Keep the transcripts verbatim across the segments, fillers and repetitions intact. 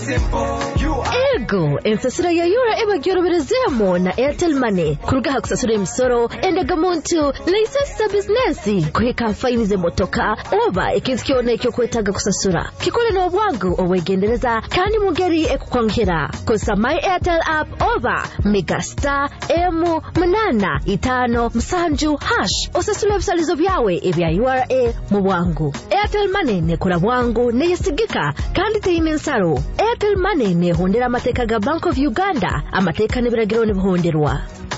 Ego ensasura ya yura eba gyoroberezemo na Airtel Money kuruga hakusasura emisoro endaga muntu license business kuheka fine ze motoka oba ikintu kyone cyo kwetaga kusasura kikole no bwangu owegendereza kandi mugeri ekukwankira kosa my Airtel app oba megastar m munana itano msanju hash osasura ebisalizo byawe ebya U R A mu bwangu. Airtel Money ne kula bwangu ne yesigika kandi teyine nsaro. Airtel Money ne hondera amateka ga Bank of Uganda amateka ne biragiro ne buhonderwa.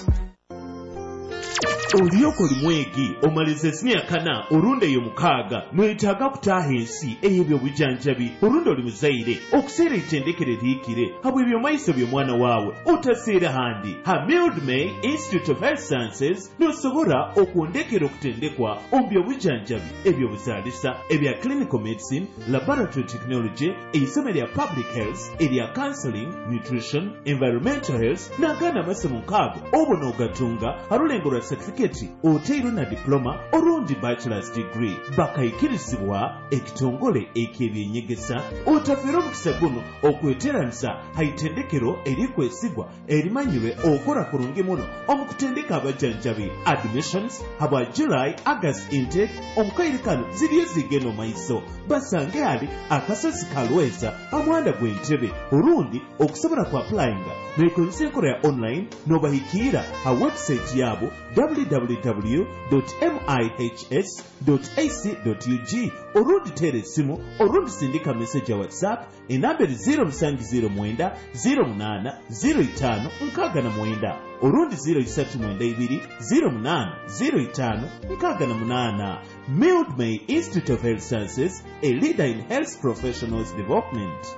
Oliyoko limwegi omalize sinia kana orunde yo mukaga mwetaga kutaha ensi eyebyo bujanjabi orunde oli muzaire okusera itendekere likire habwe ebyo maiso byo mwana wawe otasera handi ha Mildmay Institute of Health Sciences nosobora okuondekera okutendekwa ombyo bujanjabi ebyo buzalisa ebya clinical medicine, laboratory technology, eisome lya public health, erya counseling, nutrition, environmental health nagana masomo mukaga obono gatunga harulengora certificate oteiro na diploma orundi bachelor's degree bakayikirizibwa ekitongole ekebyenyegesa otafero mukisa guno okweteranisa haitendekero erikwesigwa erimanyirwe okora kurungi muno omukutendeka abajanjabi. Admissions haba July August intake omukairikano ziriyo zigeno maiso basange ali akasozi kalweza amwanda gwentebe orundi okusobora ku applyinga mekonse nkora ya online nobahikira ha website yabo w w w dot mihs dot a c dot u g orundi tere simu orundi sindika message ya WhatsApp enamberi zero musangi zero mwenda zero munana zero itano nkaga na mwenda orundi zero isatu mwenda ibiri zero munana zero itano nkaga na munana. Mildmay Institute of Health Sciences, a leader in health professionals development.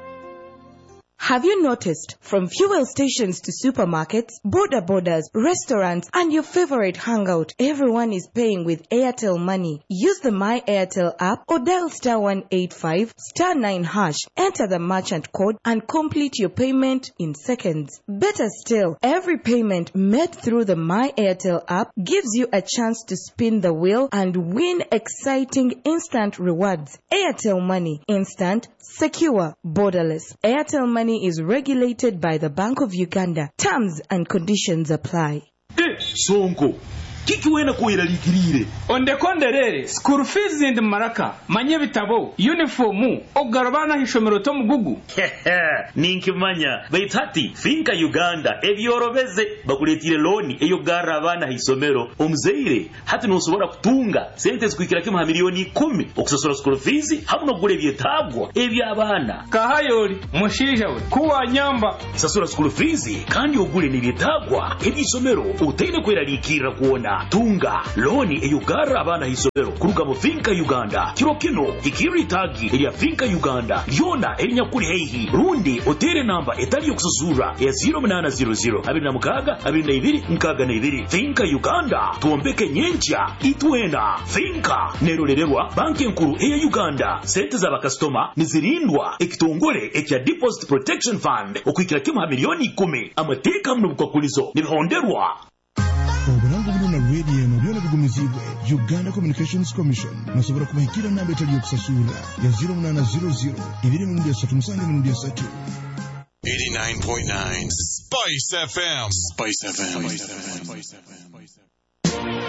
Have you noticed, from fuel stations to supermarkets, border borders, restaurants, and your favorite hangout, everyone is paying with Airtel Money? Use the My Airtel app or dial star one eight five star nine hash, enter the merchant code, and complete your payment in seconds. Better still, every payment made through the My Airtel app gives you a chance to spin the wheel and win exciting instant rewards. Airtel Money, instant, secure, borderless. Airtel Money is regulated by the Bank of Uganda. Terms and conditions apply. Eh, Sonko. Kiki wena kuira likirire. Onde konderere, school fees in the Maraka, manye bitabo, uniformu, ogarabana hishomero tomu gugu. Hehe, ninki manya, baitati, finka Uganda, ebyorobeze, bakuletire loni, eyo garabana hisomero, omzeire, hati nusobora kutunga, sente zikuikira kima milioni kumi, okusosora school fees, hamuno gule vietagwa, ebyabana. Kahayori, mushija we, kuwa nyamba. Sasora school fees, kandi ogule ni vietagwa, ebisomero, utene kuira likira kuona. Tunga loni eyugara abana hisomero kuruga mu Finka Uganda kiro kino ikiri tagi ya Finka Uganda yona elinyakuri heihi rundi otere namba etali yokusuzura ya zero munana zero zero abiri na mukaga abiri na ibiri nkaga na ibiri. Finka Uganda tuombeke nyencha itwena Finka nerorererwa banki nkuru eya Uganda. Sente za bakastoma nizirindwa ekitongole ekya Deposit Protection Fund okwikira kimu milioni kumi amateka mno bukakulizo nibihonderwa. Obulango buno na radio no byona bigumizibwe Uganda Communications Commission nasobora kubahikira namba etali yokusasura ya zero munana zero zero ibiri mu ndesa tumusange mu ndesa tu eighty-nine point nine Spice F M. Spice F M. Spice F M.